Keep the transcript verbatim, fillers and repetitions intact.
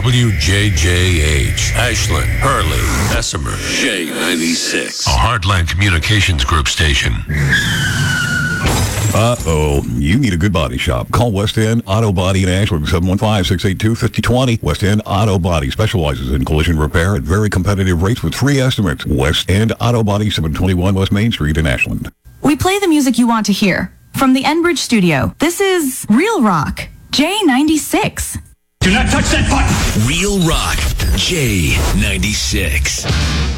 W J J H, Ashland, Hurley, Bessemer, J ninety-six, a Heartland Communications Group station. Uh-oh, you need a good body shop. Call West End Auto Body in Ashland, seven one five, six eight two, five zero two zero. West End Auto Body specializes in collision repair at very competitive rates with free estimates. West End Auto Body, seven twenty-one West Main Street in Ashland. We play the music you want to hear. From the Enbridge studio, this is Real Rock, J ninety-six. Do not touch that button! Real Rock, J ninety-six.